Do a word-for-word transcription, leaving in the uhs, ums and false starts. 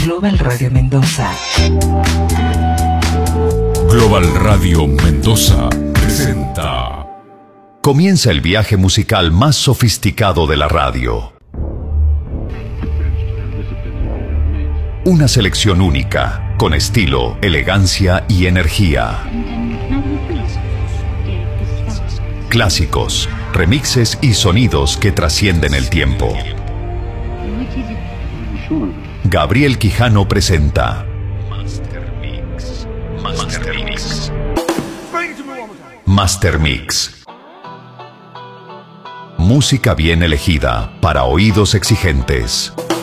Global Radio Mendoza. Global Radio Mendoza presenta. Comienza el viaje musical más sofisticado de la radio. Una selección única, con estilo, elegancia y energía. Clásicos, remixes y sonidos que trascienden el tiempo. Gabriel Quijano presenta Master Mix. Master Mix. Master Mix. Música bien elegida para oídos exigentes.